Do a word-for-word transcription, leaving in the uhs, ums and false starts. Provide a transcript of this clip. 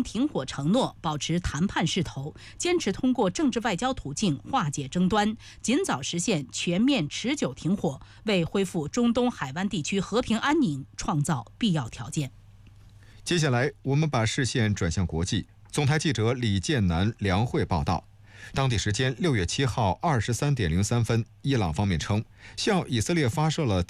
行停火承诺，保持谈判势头，坚持通过政治外交途径化解争端，尽早实现全面持久停火，为恢复中东海湾地区和平安宁创造必要条件。 接下来，我们把视线转向国际。总台记者李建南、梁慧报道。当地时间六月七号二十三点零三分，伊朗方面称向以色列发射了